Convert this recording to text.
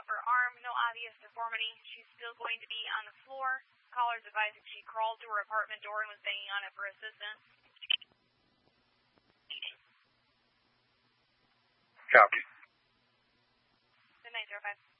upper arm, no obvious deformity. She's still going to be on the floor. Caller's advising she crawled to her apartment door and was banging on it for assistance. Copy. Good night, 05.